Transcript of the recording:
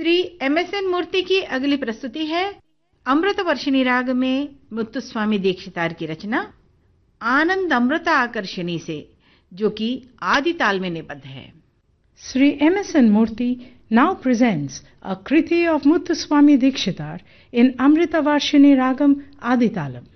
Shri MSN मूर्ति की अगली प्रस्तुति है अमृतवर्षिणी राग में मुत्तुस्वामी दीक्षितार की रचना आनंद अमृत आकर्षणी से, जो कि आदि ताल में निबद्ध है। Sri MSN Murthy now presents a kriti of Muthuswami Dikshitar in Amritavarshini Ragam Aditalam.